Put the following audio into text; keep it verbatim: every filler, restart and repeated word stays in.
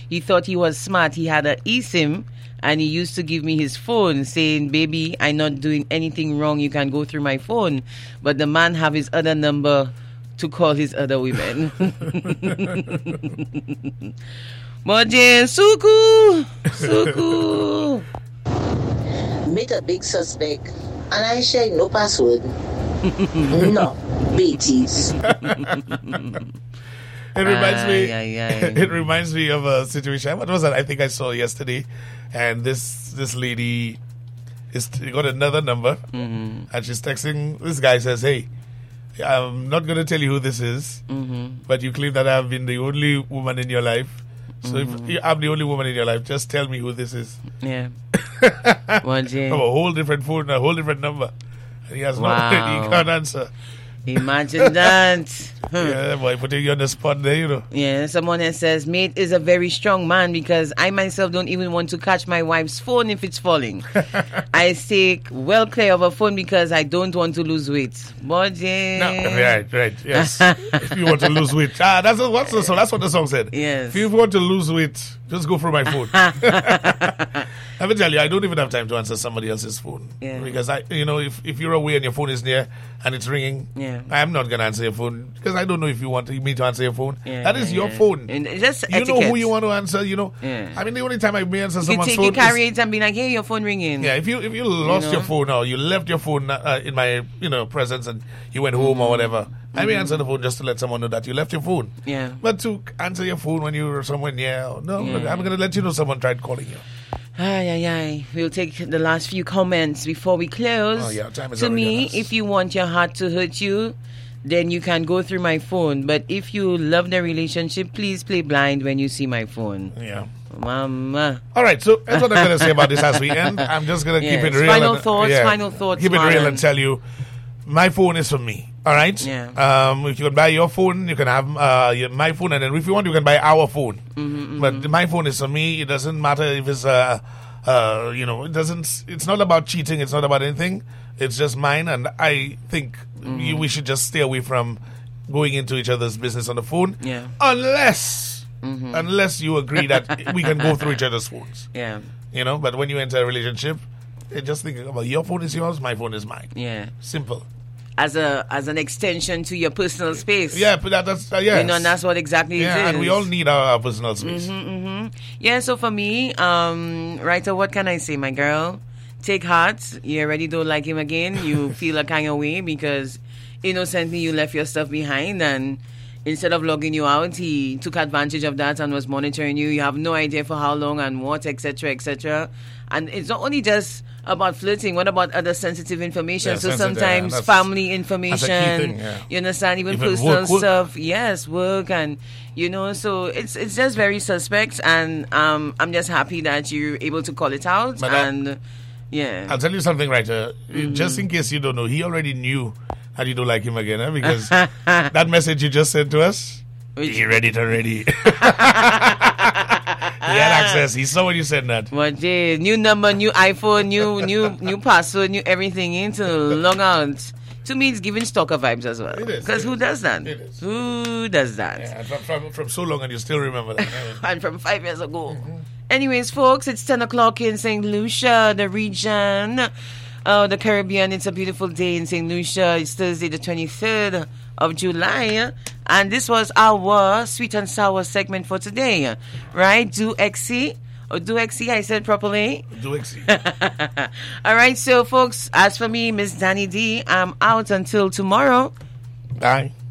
he thought he was smart. He had a eSIM, and he used to give me his phone, saying, "Baby, I'm not doing anything wrong. You can go through my phone." But the man have his other number to call his other women. Moje, Suku, Suku. Meet a big suspect, and I share no password. No, Beatties. It reminds Aye, me. aye, aye. It reminds me of a situation. What was that? I think I saw yesterday, and this this lady is got another number, Mm-hmm. and she's texting. This guy says, "Hey, I'm not going to tell you who this is, Mm-hmm. but you claim that I've been the only woman in your life. So Mm-hmm. if I'm the only woman in your life, just tell me who this is." Yeah. Moje. From a whole different phone, a whole different number. And he has Wow. no, he can't answer. Imagine that. Huh. Yeah, boy, putting you on the spot there, you know. Yeah, someone else says, mate is a very strong man because I myself don't even want to catch my wife's phone if it's falling. I stay well clear of a phone because I don't want to lose weight. But yeah. No, right, right, yes. If you want to lose weight. Ah, that's what's the song. That's what the song said. Yes. If you want to lose weight, just go through my phone. Let me tell you, I don't even have time to answer somebody else's phone. Yeah. Because I, you know, if, if you're away and your phone is near and it's ringing, Yeah. I'm not gonna answer your phone because I don't know if you want me to answer your phone. Yeah, that is yeah, your yeah. phone. And it's just you know etiquette. who you want to answer. You know. Yeah. I mean, the only time I may answer You someone's take phone it, carry is, it, and be like, hey, your phone ringing. yeah, if you if you lost know? your phone or you left your phone uh, in my you know presence and you went home or whatever, I may answer the phone just to let someone know that you left your phone. Yeah. But to answer your phone when you're somewhere near, no, Yeah. I'm going to let you know someone tried calling you. Ay, ay, ay. We'll take the last few comments before we close. Oh, yeah, time is to already me, on us. if you want your heart to hurt you, then you can go through my phone. But if you love the relationship, please play blind when you see my phone. Yeah. Mama. All right, so that's what I'm going to say about this as we end. I'm just going to keep Yes. it real. Final and, thoughts, final thoughts, Keep it real Marlon. and tell you, my phone is for me. All right? Yeah. Um, if you can buy your phone, you can have uh, your, my phone. And then if you want, you can buy our phone. Mm-hmm, But my phone is for me. It doesn't matter if it's, uh, uh, you know, it doesn't, it's not about cheating. It's not about anything. It's just mine. And I think Mm-hmm. you, we should just stay away from going into each other's business on the phone. Yeah. Unless, Mm-hmm. unless you agree that we can go through each other's phones. Yeah. You know, but when you enter a relationship, eh, just think about your phone is yours, my phone is mine. Yeah. Simple. As a as an extension to your personal space. Yeah, but that, that's uh, yes. You know, and that's what exactly yeah, it is. and we all need our, our personal space. Mm-hmm. Yeah, so for me, um, writer, what can I say, my girl? Take heart. You already don't like him again. You feel a kind of way because innocently you left your stuff behind, and instead of logging you out, he took advantage of that and was monitoring you. You have no idea for how long and what, et cetera, et cetera. And it's not only just about flirting. What about other sensitive information? Yeah, so sensitive, sometimes yeah, that's- family that's a information, key thing, yeah. you understand, even, Even personal work, work. stuff. Yes, work, and you know, so it's it's just very suspect. And um, I'm just happy that you're able to call it out. But that- and yeah, I'll tell you something, right? Uh, Mm-hmm. Just in case you don't know, he already knew that you don't like him again, eh? Because that message you just sent to us, Which- he read it already. He had access. He saw when you said that. But yeah, new number, new iPhone, new new new password, new everything into log out. To me, it's giving stalker vibes as well. It is, Because it who is. does that? It is. Who does that? Yeah, from, from, from so long and you still remember that. eh? And from five years ago. Anyways, folks, it's ten o'clock in Saint Lucia, the region, uh, the Caribbean. It's a beautiful day in Saint Lucia. It's Thursday, the twenty-third of July. And this was our sweet and sour segment for today. Right? Do X C. Or do X C, I said properly. Do it, see. All right, so folks, as for me, Miss Danny D, I'm out until tomorrow. Bye.